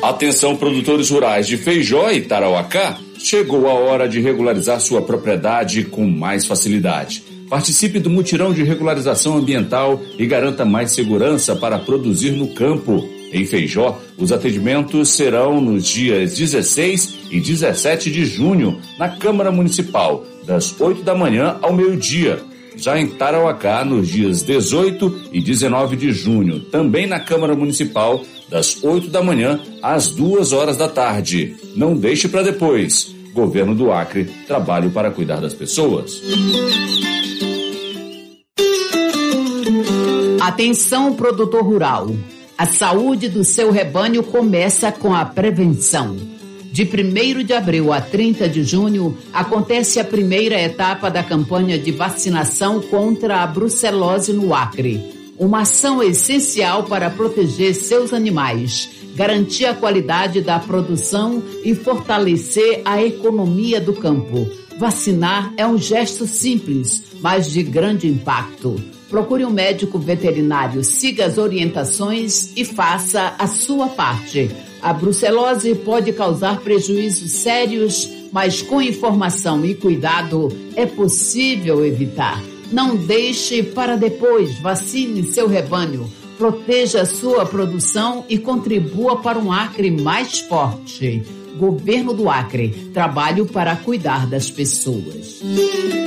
Atenção, produtores rurais de Feijó e Tarauacá, chegou a hora de regularizar sua propriedade com mais facilidade. Participe do mutirão de regularização ambiental e garanta mais segurança para produzir no campo. Em Feijó, os atendimentos serão nos dias 16 e 17 de junho, na Câmara Municipal, das 8 da manhã ao meio-dia. Já em Tarauacá, nos dias 18 e 19 de junho, também na Câmara Municipal, das 8 da manhã às 2 horas da tarde. Não deixe para depois. Governo do Acre, trabalho para cuidar das pessoas. Atenção, produtor rural. A saúde do seu rebanho começa com a prevenção. De 1º de abril a 30 de junho, acontece a primeira etapa da campanha de vacinação contra a brucelose no Acre. Uma ação essencial para proteger seus animais, garantir a qualidade da produção e fortalecer a economia do campo. Vacinar é um gesto simples, mas de grande impacto. Procure um médico veterinário, siga as orientações e faça a sua parte. A brucelose pode causar prejuízos sérios, mas com informação e cuidado é possível evitar. Não deixe para depois, vacine seu rebanho, proteja sua produção e contribua para um Acre mais forte. Governo do Acre, trabalho para cuidar das pessoas.